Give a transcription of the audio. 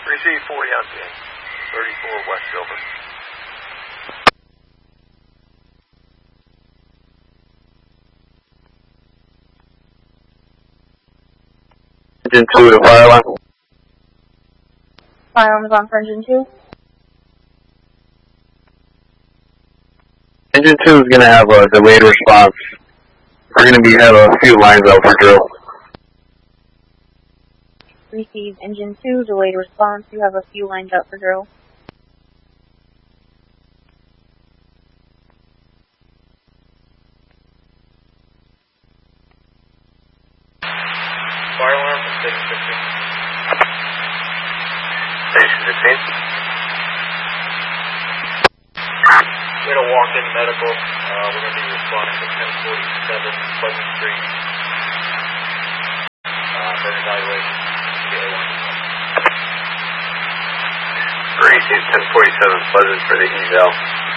Receive 40 on 10. 34 West Silver. Engine 2 to fire alarm. Fire alarm is on for engine 2. Engine 2 is going to have a delayed response. We're going to have a few lines out for drill. Receive engine 2, delayed response. You have a few lines out for drill. Fire alarm from Station 15. Station 15. We had a walk-in medical. We're going to be responding to 1047 Pleasant Street. For an evaluation. Receive 1047 Pleasant for the eval.